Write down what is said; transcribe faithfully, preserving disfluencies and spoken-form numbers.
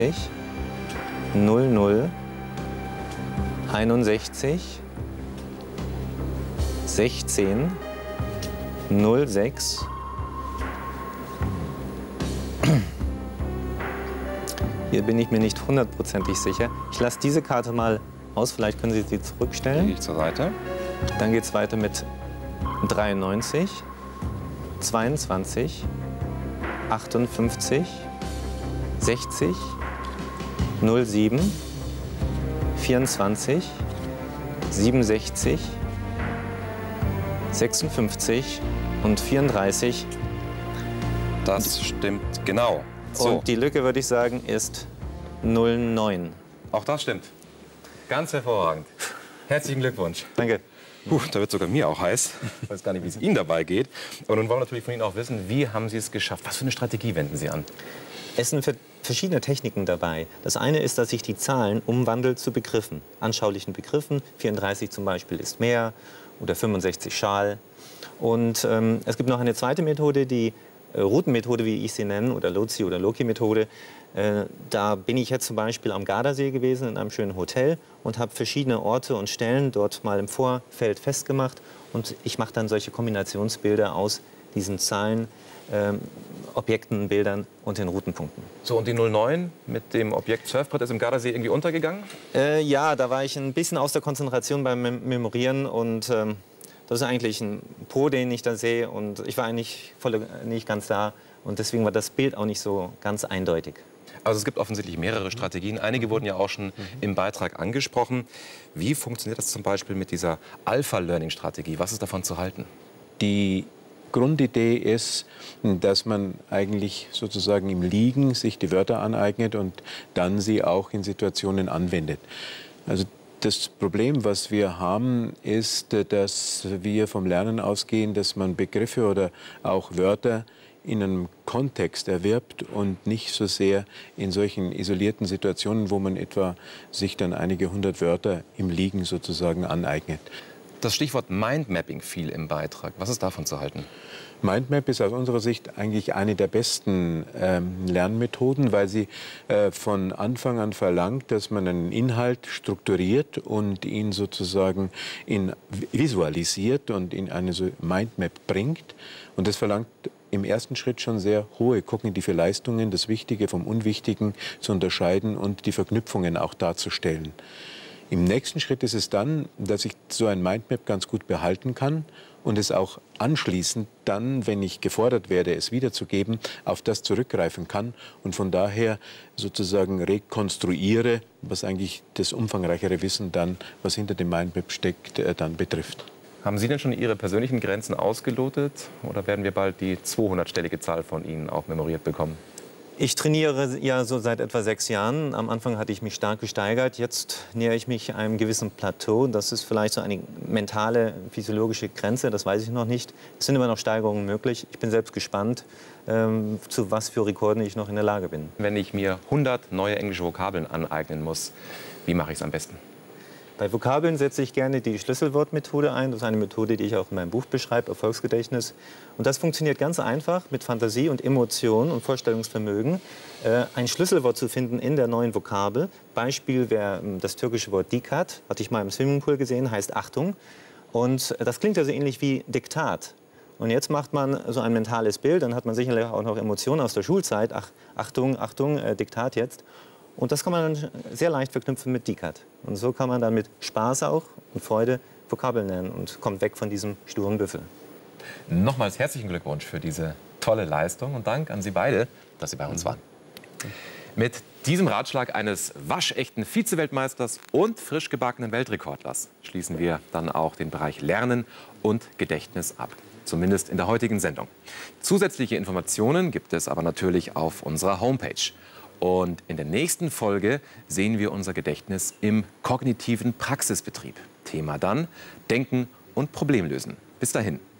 null null einundsechzig sechzehn null sechs Hier bin ich mir nicht hundertprozentig sicher. Ich lasse diese Karte mal aus, vielleicht können Sie sie zurückstellen. Gehe ich zur Seite. Dann geht es weiter mit dreiundneunzig, zweiundzwanzig, achtundfünfzig, sechzig, null sieben, vierundzwanzig, siebenundsechzig, sechsundfünfzig und vierunddreißig. Das stimmt genau. So. Und die Lücke, würde ich sagen, ist null neun. Auch das stimmt. Ganz hervorragend. Herzlichen Glückwunsch. Danke. Puh, da wird sogar mir auch heiß. Ich weiß gar nicht, wie es Ihnen dabei geht. Aber nun wollen wir natürlich von Ihnen auch wissen, wie haben Sie es geschafft? Was für eine Strategie wenden Sie an? Es sind verschiedene Techniken dabei. Das eine ist, dass ich die Zahlen umwandle zu Begriffen, anschaulichen Begriffen. vierunddreißig zum Beispiel ist Meer oder fünfundsechzig Schal. Und ähm, es gibt noch eine zweite Methode, die äh, Routenmethode, wie ich sie nenne, oder Lozi- oder Loki-Methode. Äh, da bin ich jetzt zum Beispiel am Gardasee gewesen, in einem schönen Hotel, und habe verschiedene Orte und Stellen dort mal im Vorfeld festgemacht. Und ich mache dann solche Kombinationsbilder aus diesen Zahlen, ähm, Objekten, Bildern und den Routenpunkten. So, und die null neun mit dem Objekt Surfbrett ist im Gardasee irgendwie untergegangen? Äh, ja, da war ich ein bisschen aus der Konzentration beim Mem Memorieren. Und ähm, das ist eigentlich ein Po, den ich da sehe. Und ich war eigentlich voll, nicht ganz da. Und deswegen war das Bild auch nicht so ganz eindeutig. Also es gibt offensichtlich mehrere Strategien. Einige wurden ja auch schon mhm. im Beitrag angesprochen. Wie funktioniert das zum Beispiel mit dieser Alpha-Learning-Strategie? Was ist davon zu halten? Die Grundidee ist, dass man eigentlich sozusagen im Liegen sich die Wörter aneignet und dann sie auch in Situationen anwendet. Also das Problem, was wir haben, ist, dass wir vom Lernen ausgehen, dass man Begriffe oder auch Wörter in einem Kontext erwirbt und nicht so sehr in solchen isolierten Situationen, wo man etwa sich dann einige hundert Wörter im Liegen sozusagen aneignet. Das Stichwort Mindmapping fiel im Beitrag. Was ist davon zu halten? Mindmap ist aus unserer Sicht eigentlich eine der besten ähm, Lernmethoden, weil sie äh, von Anfang an verlangt, dass man einen Inhalt strukturiert und ihn sozusagen in, visualisiert und in eine so Mindmap bringt. Und das verlangt im ersten Schritt schon sehr hohe kognitive Leistungen, das Wichtige vom Unwichtigen zu unterscheiden und die Verknüpfungen auch darzustellen. Im nächsten Schritt ist es dann, dass ich so ein Mindmap ganz gut behalten kann und es auch anschließend dann, wenn ich gefordert werde, es wiederzugeben, auf das zurückgreifen kann und von daher sozusagen rekonstruiere, was eigentlich das umfangreichere Wissen dann, was hinter dem Mindmap steckt, dann betrifft. Haben Sie denn schon Ihre persönlichen Grenzen ausgelotet oder werden wir bald die zweihundertstellige Zahl von Ihnen auch memoriert bekommen? Ich trainiere ja so seit etwa sechs Jahren. Am Anfang hatte ich mich stark gesteigert. Jetzt nähere ich mich einem gewissen Plateau. Das ist vielleicht so eine mentale, physiologische Grenze. Das weiß ich noch nicht. Es sind immer noch Steigerungen möglich. Ich bin selbst gespannt, ähm, zu was für Rekorden ich noch in der Lage bin. Wenn ich mir hundert neue englische Vokabeln aneignen muss, wie mache ich es am besten? Bei Vokabeln setze ich gerne die Schlüsselwortmethode ein. Das ist eine Methode, die ich auch in meinem Buch beschreibe, Erfolgsgedächtnis. Und das funktioniert ganz einfach mit Fantasie und Emotion und Vorstellungsvermögen, äh, ein Schlüsselwort zu finden in der neuen Vokabel. Beispiel wäre das türkische Wort Dikkat, hatte ich mal im Swimmingpool gesehen, heißt Achtung. Und das klingt ja so ähnlich wie Diktat. Und jetzt macht man so ein mentales Bild, dann hat man sicherlich auch noch Emotionen aus der Schulzeit. Ach, Achtung, Achtung, äh, Diktat jetzt. Und das kann man dann sehr leicht verknüpfen mit Dikkat. Und so kann man dann mit Spaß auch und Freude Vokabeln lernen und kommt weg von diesem sturen Büffel. Nochmals herzlichen Glückwunsch für diese tolle Leistung und Dank an Sie beide, dass Sie bei uns waren. Mit diesem Ratschlag eines waschechten Vize-Weltmeisters und frisch gebackenen Weltrekordlers schließen wir dann auch den Bereich Lernen und Gedächtnis ab. Zumindest in der heutigen Sendung. Zusätzliche Informationen gibt es aber natürlich auf unserer Homepage. Und in der nächsten Folge sehen wir unser Gedächtnis im kognitiven Praxisbetrieb. Thema dann Denken und Problemlösen. Bis dahin.